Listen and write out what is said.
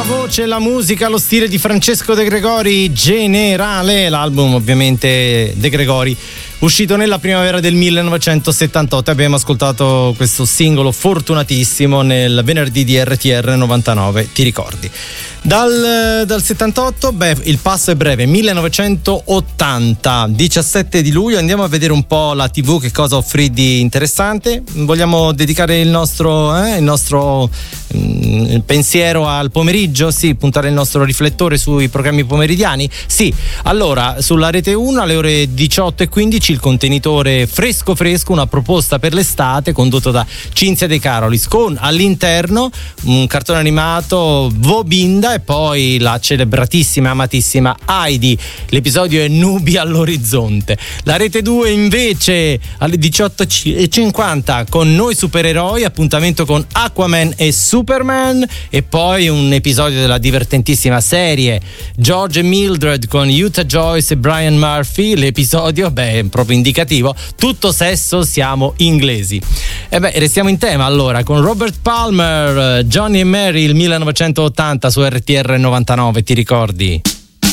voce, la musica, lo stile di Francesco De Gregori, Generale, l'album ovviamente De Gregori, uscito nella primavera del 1978. Abbiamo ascoltato questo singolo fortunatissimo nel venerdì di RTR 99, ti ricordi? Dal 78, il passo è breve, 1980, 17 di luglio, andiamo a vedere un po' la TV, che cosa offrì di interessante. Vogliamo dedicare il nostro pensiero al pomeriggio? Sì, puntare il nostro riflettore sui programmi pomeridiani? Sì, allora sulla Rete 1 alle ore 18:15 il contenitore Fresco Fresco, una proposta per l'estate, condotto da Cinzia De Carolis, con all'interno un cartone animato Vobinda e poi la celebratissima e amatissima Heidi. L'episodio è Nubi all'orizzonte. La Rete 2 invece alle 18:50 con Noi Supereroi, appuntamento con Aquaman e Superman, e poi un episodio della divertentissima serie George e Mildred con Utah Joyce e Brian Murphy. L'episodio è proprio indicativo, tutto sesso, siamo inglesi. Restiamo in tema allora con Robert Palmer, Johnny e Mary, il 1980 su RTR 99, ti ricordi?